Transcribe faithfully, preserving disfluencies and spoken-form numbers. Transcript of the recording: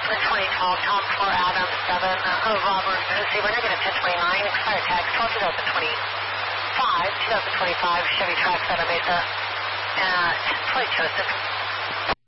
twenty twelve, Tom four, Adam seven, uh, oh, Robert, see, we're negative ten twenty-nine, expired tax twelve two thousand twenty-five, two thousand twenty-five, Chevy Trax, Santa Mesa, uh, ten twenty-two,